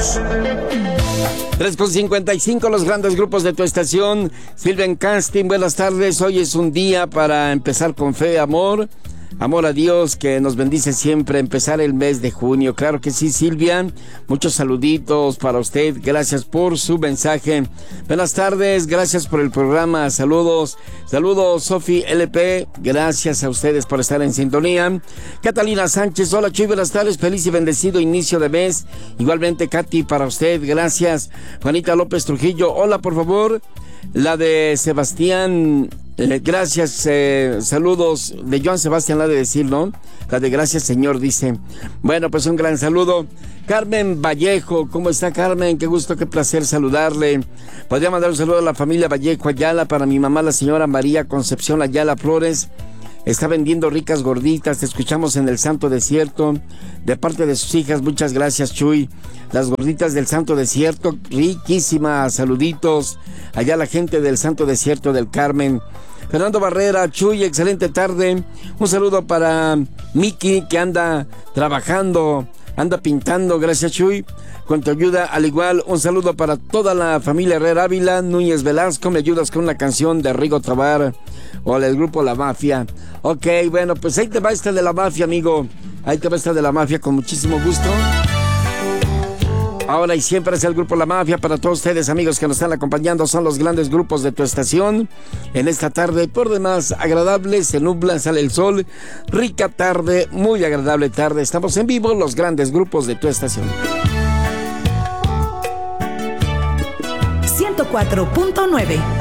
3:55, los grandes grupos de tu estación. Silvia Casting, buenas tardes. Hoy es un día para empezar con fe, amor a Dios que nos bendice siempre, empezar el mes de junio. Claro que sí, Silvia, muchos saluditos para usted, gracias por su mensaje. Buenas tardes, gracias por el programa, saludos, Sofi LP, gracias a ustedes por estar en sintonía. Catalina Sánchez, hola Chuy, buenas tardes, feliz y bendecido inicio de mes. Igualmente Katy, para usted, gracias. Juanita López Trujillo, hola, por favor, la de Sebastián. Gracias, saludos de Joan Sebastián, la de decir, ¿no? La de gracias, Señor, dice. Bueno, pues un gran saludo. Carmen Vallejo, ¿cómo está, Carmen? Qué gusto, qué placer saludarle. Podría mandar un saludo a la familia Vallejo Ayala, para mi mamá, la señora María Concepción Ayala Flores. Está vendiendo ricas gorditas, te escuchamos en el Santo Desierto, de parte de sus hijas, muchas gracias, Chuy. Las gorditas del Santo Desierto, riquísimas, saluditos. Allá la gente del Santo Desierto del Carmen. Fernando Barrera, Chuy, excelente tarde. Un saludo para Miki, que anda trabajando, anda pintando, gracias, Chuy, con tu ayuda. Al igual, un saludo para toda la familia Herrera Ávila. Núñez Velasco, me ayudas con una canción de Rigo Tobar o el grupo La Mafia. Ok, bueno, pues ahí te va esta de La Mafia, amigo. Ahí te va esta de La Mafia, con muchísimo gusto. Ahora y siempre es el grupo La Mafia. Para todos ustedes, amigos que nos están acompañando, son los grandes grupos de tu estación. En esta tarde, por demás agradable, se nubla, sale el sol. Rica tarde, muy agradable tarde. Estamos en vivo, los grandes grupos de tu estación. 104.9